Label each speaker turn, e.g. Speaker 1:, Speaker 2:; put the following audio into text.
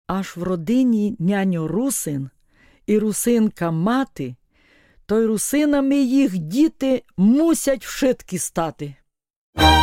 Speaker 1: аж в родині няньо русин і русинка мати, то й русинами їх діти мусять вшитки стати.